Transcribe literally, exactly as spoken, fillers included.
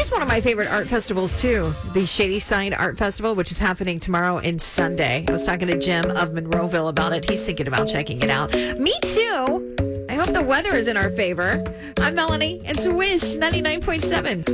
is one of my favorite art festivals, too. The Shady Side Art Festival, which is happening tomorrow and Sunday. I was talking to Jim of Monroeville about it. He's thinking about checking it out. Me, too. I hope the weather is in our favor. I'm Melanie. It's Wish ninety-nine point seven.